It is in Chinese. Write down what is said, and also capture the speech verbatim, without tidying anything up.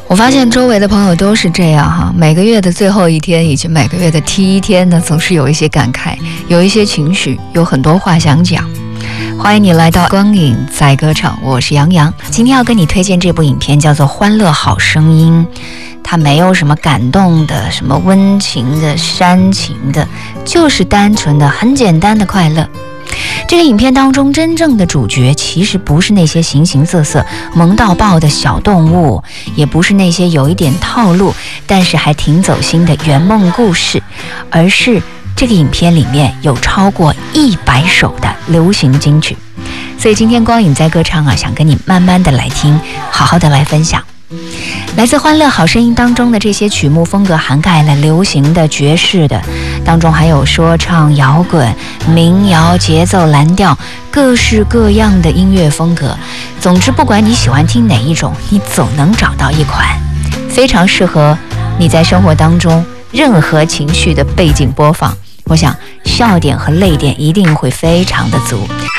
我发现周围的朋友都是这样哈，每个月的最后一天以及每个月的第一天呢，总是有一些感慨，有一些情绪，有很多话想讲。欢迎你来到光影在歌场，我是杨洋。今天要跟你推荐这部影片叫做《欢乐好声音》，它没有什么感动的，什么温情的、煽情的，就是单纯的、很简单的快乐。这个影片当中真正的主角其实不是那些形形色色萌到爆的小动物，也不是那些有一点套路但是还挺走心的圆梦故事，而是这个影片里面有超过一百首的流行金曲。所以今天光影在歌唱啊，想跟你慢慢的来听，好好的来分享。来自《欢乐好声音》当中的这些曲目风格涵盖了流行的、爵士的，当中还有说唱、摇滚、民谣、节奏、蓝调，各式各样的音乐风格。总之不管你喜欢听哪一种，你总能找到一款非常适合你在生活当中任何情绪的背景播放。我想笑点和泪点一定会非常的足。